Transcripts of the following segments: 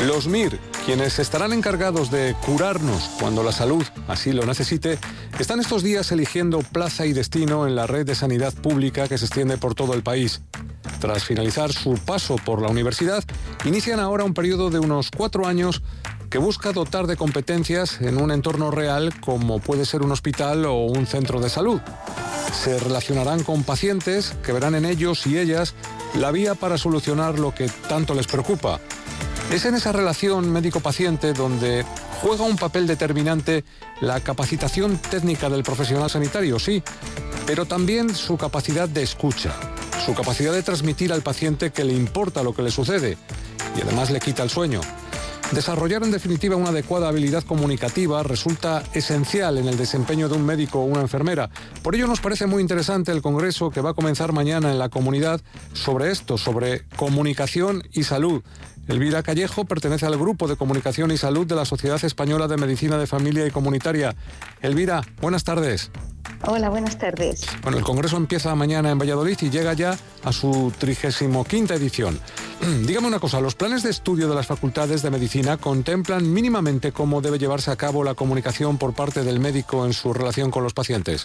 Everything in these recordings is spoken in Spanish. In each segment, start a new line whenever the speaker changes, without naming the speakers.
Los MIR, quienes estarán encargados de curarnos cuando la salud así lo necesite, están estos días eligiendo plaza y destino en la red de sanidad pública que se extiende por todo el país. Tras finalizar su paso por la universidad, inician ahora un periodo de unos 4 años que busca dotar de competencias en un entorno real como puede ser un hospital o un centro de salud. Se relacionarán con pacientes que verán en ellos y ellas la vía para solucionar lo que tanto les preocupa. Es en esa relación médico-paciente donde juega un papel determinante la capacitación técnica del profesional sanitario, sí, pero también su capacidad de escucha, su capacidad de transmitir al paciente que le importa lo que le sucede y además le quita el sueño. Desarrollar en definitiva una adecuada habilidad comunicativa resulta esencial en el desempeño de un médico o una enfermera. Por ello nos parece muy interesante el congreso que va a comenzar mañana en la comunidad sobre esto, sobre comunicación y salud. Elvira Callejo pertenece al Grupo de Comunicación y Salud de la Sociedad Española de Medicina de Familia y Comunitaria. Elvira, buenas tardes.
Hola, buenas tardes.
Bueno, el congreso empieza mañana en Valladolid y llega ya a su 35ª edición. Dígame una cosa, ¿los planes de estudio de las facultades de medicina contemplan mínimamente cómo debe llevarse a cabo la comunicación por parte del médico en su relación con los pacientes?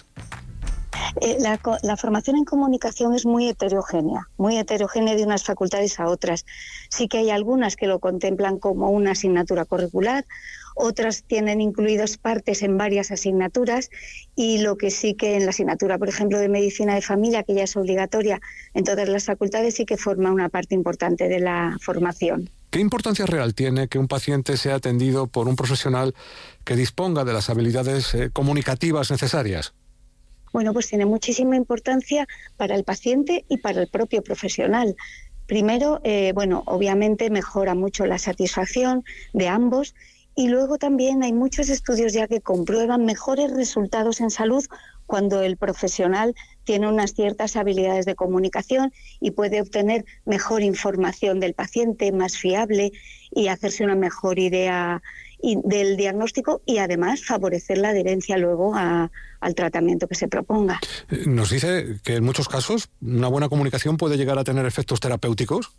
La formación en comunicación es muy heterogénea de unas facultades a otras. Sí que hay algunas que lo contemplan como una asignatura curricular, otras tienen incluidas partes en varias asignaturas y lo que sí que en la asignatura, por ejemplo, de medicina de familia, que ya es obligatoria en todas las facultades, sí que forma una parte importante de la formación.
¿Qué importancia real tiene que un paciente sea atendido por un profesional que disponga de las habilidades comunicativas necesarias?
Bueno, pues tiene muchísima importancia para el paciente y para el propio profesional. Primero, obviamente mejora mucho la satisfacción de ambos y luego también hay muchos estudios ya que comprueban mejores resultados en salud cuando el profesional tiene unas ciertas habilidades de comunicación y puede obtener mejor información del paciente, más fiable y hacerse una mejor idea del diagnóstico y además favorecer la adherencia luego al tratamiento que se proponga.
Nos dice que en muchos casos una buena comunicación puede llegar a tener efectos terapéuticos.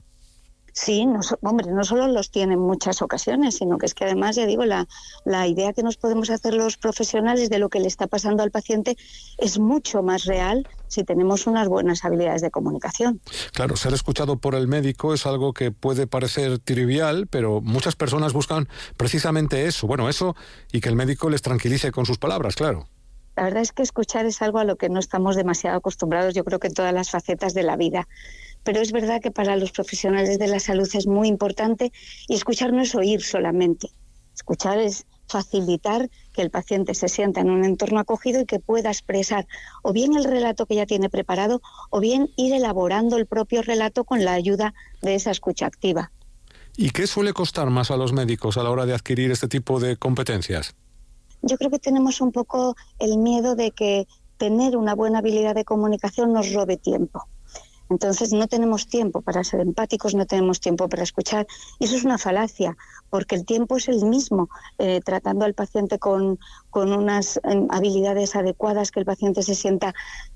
Sí, no solo los tiene en muchas ocasiones, sino que es que además, ya digo, la idea que nos podemos hacer los profesionales de lo que le está pasando al paciente es mucho más real si tenemos unas buenas habilidades de comunicación.
Claro, ser escuchado por el médico es algo que puede parecer trivial, pero muchas personas buscan precisamente eso, y que el médico les tranquilice con sus palabras, claro.
La verdad es que escuchar es algo a lo que no estamos demasiado acostumbrados, yo creo que en todas las facetas de la vida. Pero es verdad que para los profesionales de la salud es muy importante y escuchar no es oír solamente. Escuchar es facilitar que el paciente se sienta en un entorno acogido y que pueda expresar o bien el relato que ya tiene preparado o bien ir elaborando el propio relato con la ayuda de esa escucha activa.
¿Y qué suele costar más a los médicos a la hora de adquirir este tipo de competencias?
Yo creo que tenemos un poco el miedo de que tener una buena habilidad de comunicación nos robe tiempo. Entonces no tenemos tiempo para ser empáticos, no tenemos tiempo para escuchar. Y eso es una falacia, porque el tiempo es el mismo, tratando al paciente con unas habilidades adecuadas, que el paciente se sienta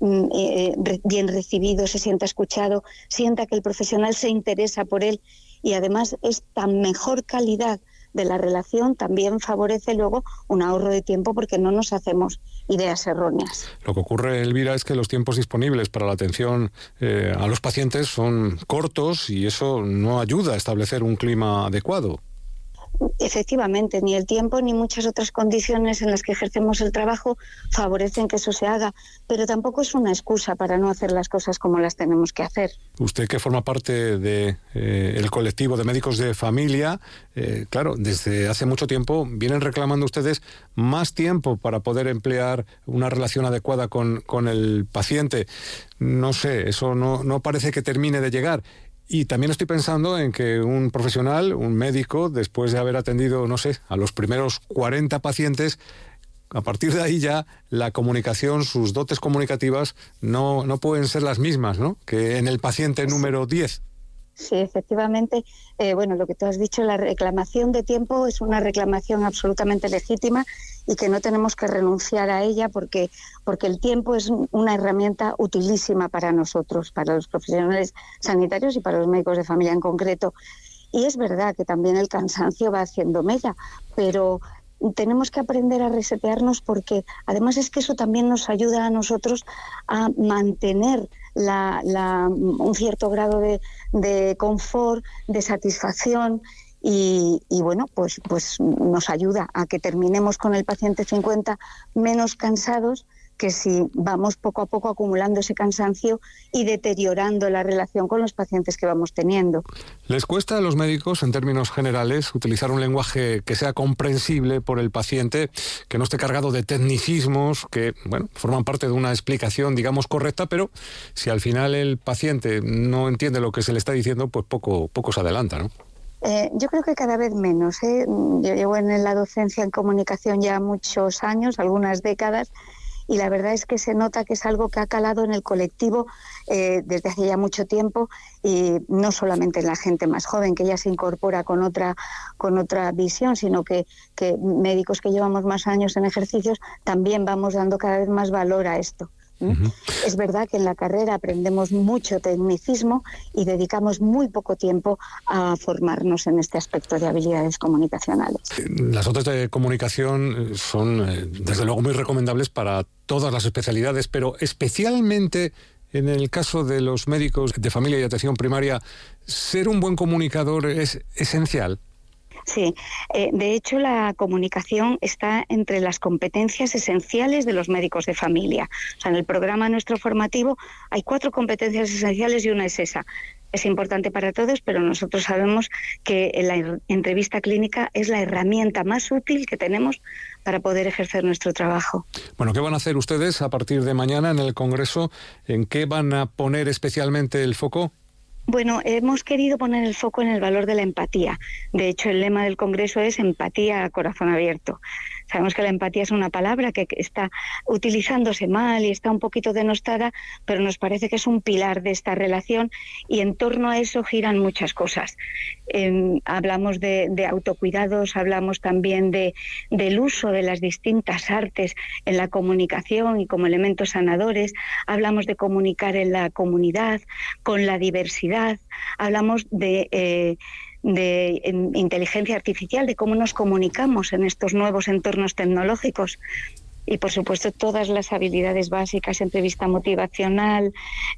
bien recibido, se sienta escuchado, sienta que el profesional se interesa por él y además esta mejor calidad de la relación también favorece luego un ahorro de tiempo porque no nos hacemos ideas erróneas.
Lo que ocurre, Elvira, es que los tiempos disponibles para la atención a los pacientes son cortos y eso no ayuda a establecer un clima adecuado.
Efectivamente, ni el tiempo ni muchas otras condiciones en las que ejercemos el trabajo favorecen que eso se haga, pero tampoco es una excusa para no hacer las cosas como las tenemos que hacer.
Usted, que forma parte de el colectivo de médicos de familia, claro, desde hace mucho tiempo vienen reclamando ustedes más tiempo para poder emplear una relación adecuada con el paciente. No sé, eso no parece que termine de llegar. Y también estoy pensando en que un profesional, un médico, después de haber atendido, a los primeros 40 pacientes, a partir de ahí ya la comunicación, sus dotes comunicativas no pueden ser las mismas, ¿no?, que en el paciente número 10.
Sí, efectivamente. Lo que tú has dicho, la reclamación de tiempo es una reclamación absolutamente legítima y que no tenemos que renunciar a ella porque el tiempo es una herramienta utilísima para nosotros, para los profesionales sanitarios y para los médicos de familia en concreto. Y es verdad que también el cansancio va haciendo mella, pero tenemos que aprender a resetearnos, porque además es que eso también nos ayuda a nosotros a mantener un cierto grado de confort, de satisfacción. Y bueno, pues nos ayuda a que terminemos con el paciente 50 menos cansados que si vamos poco a poco acumulando ese cansancio y deteriorando la relación con los pacientes que vamos teniendo.
¿Les cuesta a los médicos, en términos generales, utilizar un lenguaje que sea comprensible por el paciente, que no esté cargado de tecnicismos, que forman parte de una explicación, digamos, correcta, pero si al final el paciente no entiende lo que se le está diciendo, pues poco se adelanta, ¿no?
Yo creo que cada vez menos. Yo llevo en la docencia en comunicación ya muchos años, algunas décadas, y la verdad es que se nota que es algo que ha calado en el colectivo desde hace ya mucho tiempo, y no solamente en la gente más joven, que ya se incorpora con otra visión, sino que médicos que llevamos más años en ejercicios también vamos dando cada vez más valor a esto. Uh-huh. Es verdad que en la carrera aprendemos mucho tecnicismo y dedicamos muy poco tiempo a formarnos en este aspecto de habilidades comunicacionales.
Las dotes de comunicación son, desde luego, muy recomendables para todas las especialidades, pero especialmente en el caso de los médicos de familia y atención primaria, ser un buen comunicador es esencial.
Sí, de hecho la comunicación está entre las competencias esenciales de los médicos de familia. O sea, en el programa nuestro formativo hay 4 competencias esenciales y una es esa. Es importante para todos, pero nosotros sabemos que la entrevista clínica es la herramienta más útil que tenemos para poder ejercer nuestro trabajo.
Bueno, ¿qué van a hacer ustedes a partir de mañana en el Congreso? ¿En qué van a poner especialmente el foco?
Bueno, hemos querido poner el foco en el valor de la empatía. De hecho, el lema del Congreso es empatía a corazón abierto. Sabemos que la empatía es una palabra que está utilizándose mal y está un poquito denostada, pero nos parece que es un pilar de esta relación, y en torno a eso giran muchas cosas. Hablamos de autocuidados, hablamos también del uso de las distintas artes en la comunicación y como elementos sanadores, hablamos de comunicar en la comunidad, con la diversidad, hablamos de inteligencia artificial, de cómo nos comunicamos en estos nuevos entornos tecnológicos. Y, por supuesto, todas las habilidades básicas, entrevista motivacional,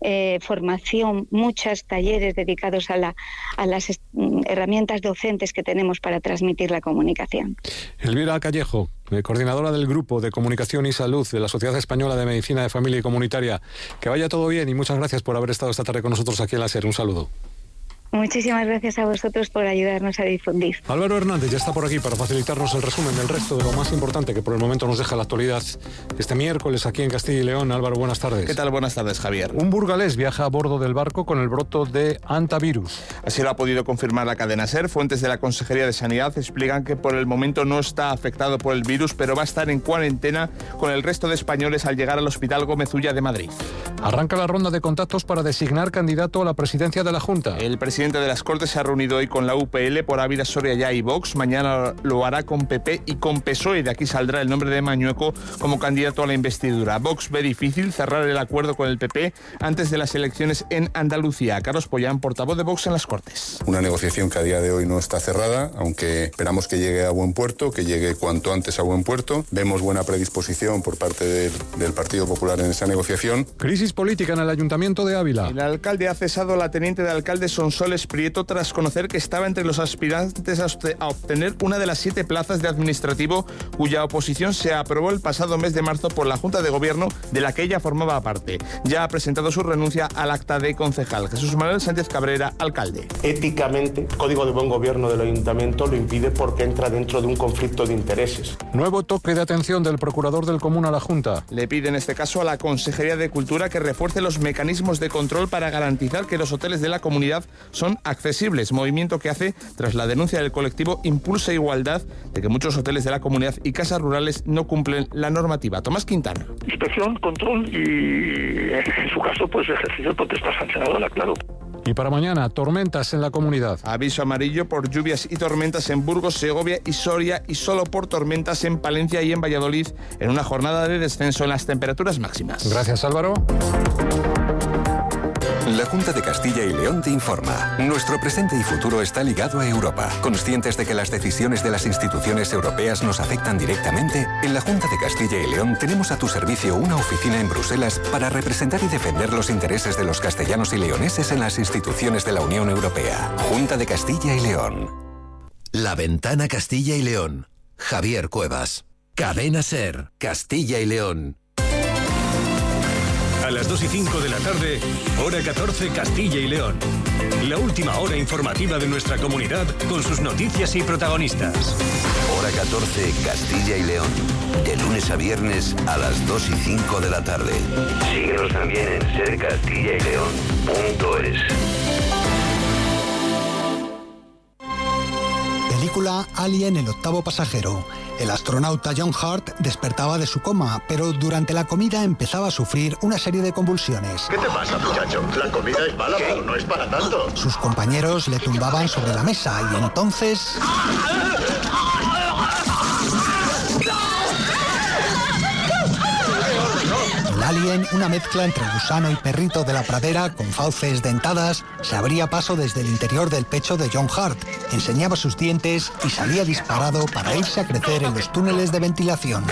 formación, muchos talleres dedicados a las herramientas docentes que tenemos para transmitir la comunicación.
Elvira Callejo, coordinadora del Grupo de Comunicación y Salud de la Sociedad Española de Medicina de Familia y Comunitaria. Que vaya todo bien y muchas gracias por haber estado esta tarde con nosotros aquí en la SER. Un saludo.
Muchísimas gracias a vosotros por ayudarnos a difundir.
Álvaro Hernández ya está por aquí para facilitarnos el resumen del resto de lo más importante que por el momento nos deja la actualidad este miércoles aquí en Castilla y León. Álvaro, buenas tardes.
¿Qué tal? Buenas tardes, Javier.
Un burgalés viaja a bordo del barco con el broto de hantavirus.
Así lo ha podido confirmar la cadena SER. Fuentes de la Consejería de Sanidad explican que por el momento no está afectado por el virus, pero va a estar en cuarentena con el resto de españoles al llegar al Hospital Gómez Ulla de Madrid.
Arranca la ronda de contactos para designar candidato a la presidencia de la Junta.
El presidente de las Cortes se ha reunido hoy con la UPL por Ávila, Soria Ya y Vox. Mañana lo hará con PP y con PSOE. De aquí saldrá el nombre de Mañueco como candidato a la investidura. Vox ve difícil cerrar el acuerdo con el PP antes de las elecciones en Andalucía. Carlos Pollán, portavoz de Vox en las Cortes.
Una negociación que a día de hoy no está cerrada, aunque esperamos que llegue a buen puerto, que llegue cuanto antes a buen puerto. Vemos buena predisposición por parte del Partido Popular en esa negociación.
Crisis política en el Ayuntamiento de Ávila.
El alcalde ha cesado a la teniente de alcalde Sonsoles Prieto tras conocer que estaba entre los aspirantes a obtener una de las 7 plazas de administrativo cuya oposición se aprobó el pasado mes de marzo por la Junta de Gobierno de la que ella formaba parte. Ya ha presentado su renuncia al acta de concejal. Jesús Manuel Sánchez Cabrera, alcalde.
Éticamente, el Código de Buen Gobierno del Ayuntamiento lo impide porque entra dentro de un conflicto de intereses.
Nuevo toque de atención del procurador del Común a la Junta.
Le pide en este caso a la Consejería de Cultura que refuerce los mecanismos de control para garantizar que los hoteles de la comunidad son accesibles, movimiento que hace tras la denuncia del colectivo Impulsa Igualdad de que muchos hoteles de la comunidad y casas rurales no cumplen la normativa. Tomás Quintana.
Inspección, control y, en su caso, pues ejercicio de potestad sancionadora, claro.
Y para mañana, tormentas en la comunidad.
Aviso amarillo por lluvias y tormentas en Burgos, Segovia y Soria, y solo por tormentas en Palencia y en Valladolid, en una jornada de descenso en las temperaturas máximas.
Gracias, Álvaro.
La Junta de Castilla y León te informa. Nuestro presente y futuro está ligado a Europa. Conscientes de que las decisiones de las instituciones europeas nos afectan directamente, en la Junta de Castilla y León tenemos a tu servicio una oficina en Bruselas para representar y defender los intereses de los castellanos y leoneses en las instituciones de la Unión Europea. Junta de Castilla y León.
La Ventana Castilla y León. Javier Cuevas. Cadena SER. Castilla y León.
A las 2:05 de la tarde, hora 14, Castilla y León. La última hora informativa de nuestra comunidad con sus noticias y protagonistas.
Hora 14, Castilla y León. De lunes a viernes a las 2:05 de la tarde. Síguenos también en sercastillaileón.es.
Película Alien, el octavo pasajero. El astronauta John Hurt despertaba de su coma, pero durante la comida empezaba a sufrir una serie de convulsiones.
¿Qué te pasa, muchacho? La comida es mala, pero no es para tanto.
Sus compañeros le tumbaban sobre la mesa y entonces... El alien, una mezcla entre gusano y perrito de la pradera con fauces dentadas, se abría paso desde el interior del pecho de John Hurt, enseñaba sus dientes y salía disparado para irse a crecer en los túneles de ventilación.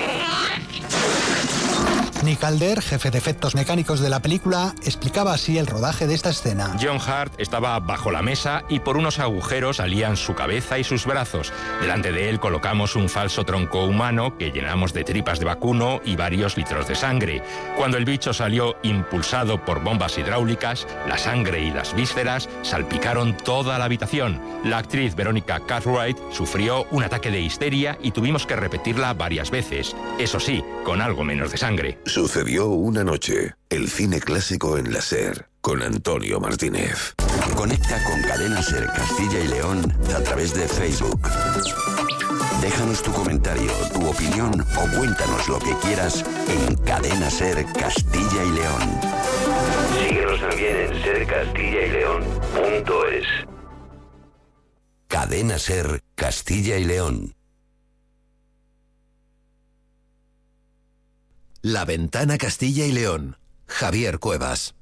Nick Calder, jefe de efectos mecánicos de la película, explicaba así el rodaje de esta escena.
John Hurt estaba bajo la mesa y por unos agujeros salían su cabeza y sus brazos. Delante de él colocamos un falso tronco humano que llenamos de tripas de vacuno y varios litros de sangre. Cuando el bicho salió impulsado por bombas hidráulicas, la sangre y las vísceras salpicaron toda la habitación. La actriz Veronica Cartwright sufrió un ataque de histeria y tuvimos que repetirla varias veces. Eso sí, con algo menos de sangre.
Sucedió una noche. El cine clásico en la SER, con Antonio Martínez. Conecta con Cadena SER Castilla y León a través de Facebook. Déjanos tu comentario, tu opinión o cuéntanos lo que quieras en Cadena SER Castilla y León. Síguenos también en sercastillaileón.es. Cadena SER Castilla y León.
La Ventana Castilla y León. Javier Cuevas.